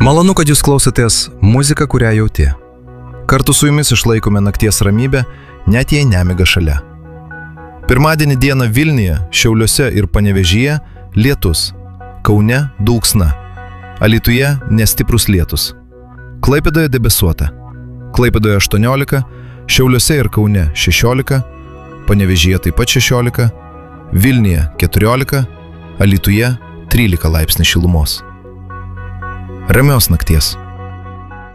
Malonu, kad jūs klausotės muziką, kurią jauti. Kartu su jumis išlaikome nakties ramybę, net jei nemiga šalia. Pirmadienį dieną Vilniuje, Šiauliuose ir Panevėžyje lietus, Kaune dulksna, Alytuje nestiprus lietus, Klaipėdoje debesuota, Klaipėdoje 18, Šiauliuose ir Kaune 16, Panevėžyje taip pat 16, Vilniuje 14, Alytuje 13 laipsnių šilumos. Ramios nakties.